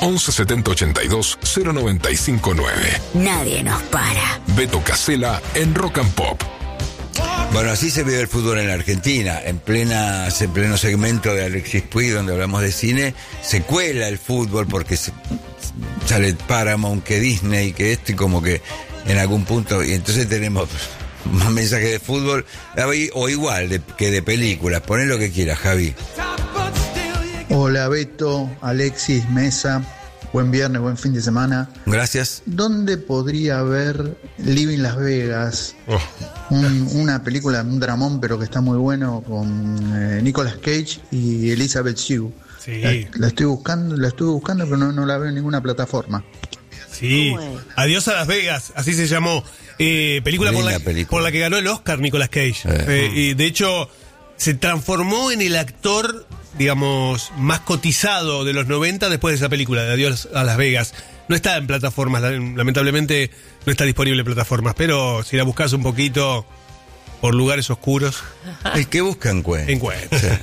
11 70 82 0959. Nadie nos para. Beto Casella en Rock and Pop. Bueno, así se vive el fútbol en la Argentina, en pleno segmento de Alexis Puig, donde hablamos de cine, se cuela el fútbol porque sale Paramount, que Disney, que esto, y como que en algún punto, y entonces tenemos más mensajes de fútbol, o igual que de películas. Poné lo que quieras, Javi. Hola Beto, Alexis, Mesa, buen viernes, buen fin de semana. Gracias. ¿Dónde podría ver Living Las Vegas? Una película, un dramón, pero que está muy bueno, con Nicolas Cage y Elizabeth Shue. Sí. La estuve buscando, pero no la veo en ninguna plataforma. Sí. Adiós a Las Vegas, así se llamó. Película por la que ganó el Oscar Nicolas Cage. Y de hecho, se transformó en el actor, digamos, más cotizado de los 90 después de esa película, de Adiós a Las Vegas. No está en plataformas, lamentablemente no está disponible en plataformas, pero si la buscas un poquito por lugares oscuros. El que busca encuentra. Sí.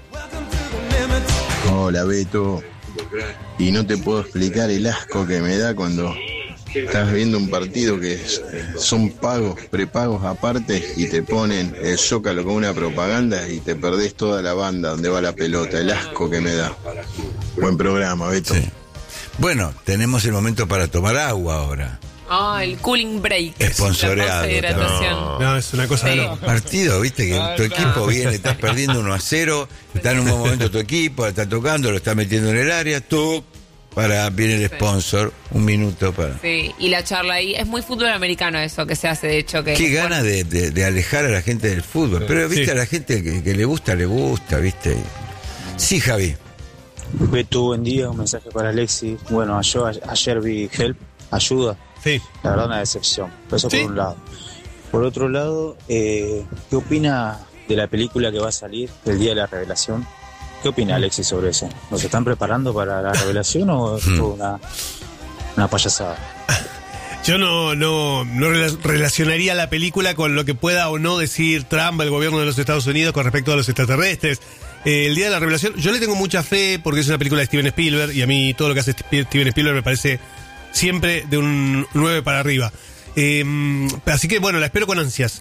Hola Beto, y no te puedo explicar el asco que me da cuando estás viendo un partido que son prepagos aparte, y te ponen el Zócalo con una propaganda y te perdés toda la banda donde va la pelota. El asco que me da. Buen programa, Beto. Sí. Bueno, tenemos el momento para tomar agua ahora. El cooling break. Esponsoreado. No, es una cosa de loco. Partido, viste, que tu equipo viene, estás perdiendo 1-0, está en un buen momento tu equipo, está tocando, lo está metiendo en el área, viene el sponsor, un minuto para... Sí, y la charla ahí, es muy fútbol americano eso que se hace, de hecho. Qué ganas de alejar a la gente del fútbol, pero viste, a la gente que le gusta, viste. Sí, Javi. Beto, buen día, un mensaje para Alexis. Bueno, yo ayer vi Help, Ayuda. Sí. La verdad, una decepción. Eso ¿Sí? por un lado. Por otro lado, ¿qué opina de la película que va a salir el día de la revelación? ¿Qué opina Alexis sobre eso? ¿Nos están preparando para la revelación o es una payasada? Yo no relacionaría la película con lo que pueda o no decir Trump, el gobierno de los Estados Unidos, con respecto a los extraterrestres. El día de la revelación, yo le tengo mucha fe porque es una película de Steven Spielberg, y a mí todo lo que hace Steven Spielberg me parece siempre de un 9 para arriba. Así que bueno, la espero con ansias.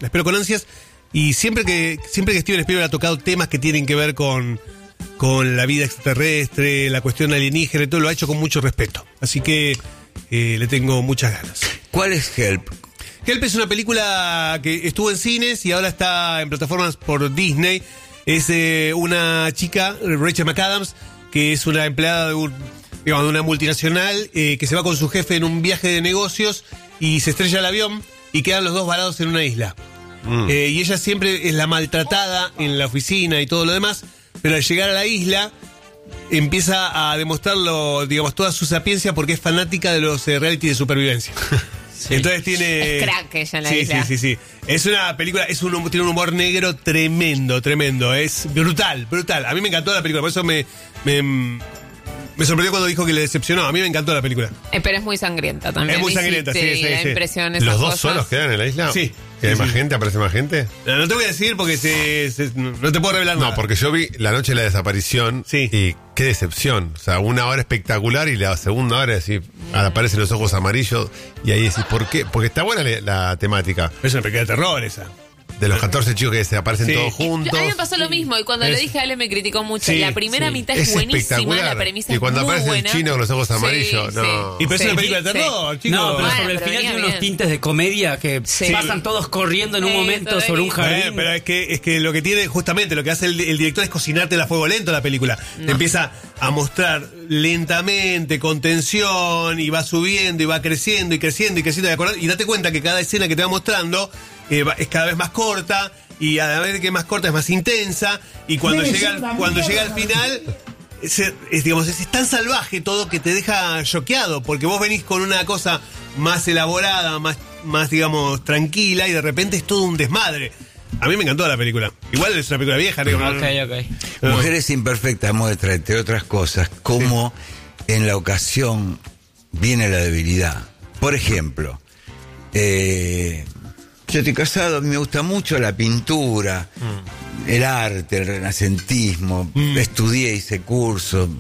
Y siempre que Steven Spielberg ha tocado temas que tienen que ver con la vida extraterrestre, la cuestión alienígena y todo, lo ha hecho con mucho respeto. Así que le tengo muchas ganas. ¿Cuál es Help? Help es una película que estuvo en cines y ahora está en plataformas por Disney. Es una chica, Rachel McAdams, que es una empleada de una multinacional, que se va con su jefe en un viaje de negocios y se estrella el avión y quedan los dos varados en una isla. Y ella siempre es la maltratada en la oficina y todo lo demás, pero al llegar a la isla empieza a demostrarlo, digamos, toda su sapiencia porque es fanática de los reality de supervivencia. Sí. Entonces tiene... Es crack ella en la isla. Sí. Es una película, tiene un humor negro tremendo. Es brutal. A mí me encantó la película, por eso me sorprendió cuando dijo que le decepcionó. A mí me encantó la película. Pero es muy sangrienta también. Es muy sangrienta, sí. Da impresión esas ¿Los dos cosas. solos quedan en la isla? Sí. ¿Hay más gente? ¿Aparece más gente? No te voy a decir porque no te puedo revelar nada. No, porque yo vi La Noche de la Desaparición y qué decepción. O sea, una hora espectacular y la segunda hora aparecen los ojos amarillos y ahí decís, ¿por qué? Porque está buena la temática. Es una película de terror esa. De los 14 chicos que se aparecen todos juntos. A mí me pasó lo mismo y cuando lo dije a Ale me criticó mucho. La primera mitad es buenísima, la premisa es muy buena. Y cuando aparece el chino con los ojos amarillos, no. Y pero es una película de terror, chicos. No, pero sobre el final tiene unos tintes de comedia que pasan todos corriendo en un momento sobre un jardín. Pero es que lo que tiene, justamente, lo que hace el director es cocinarte a fuego lento la película. Te empieza a mostrar lentamente, con tensión, y va subiendo, y va creciendo, y date cuenta que cada escena que te va mostrando es cada vez más corta, y a la vez que es más corta es más intensa, y cuando llega al final es tan salvaje todo que te deja choqueado, porque vos venís con una cosa más elaborada, más digamos tranquila, y de repente es todo un desmadre. A mí me encantó la película. Igual es una película vieja. Ok. Mujeres Imperfectas muestra, entre otras cosas, cómo en la ocasión viene la debilidad. Por ejemplo, yo estoy casado, a mí me gusta mucho la pintura, el arte, el renacentismo, estudié, hice curso,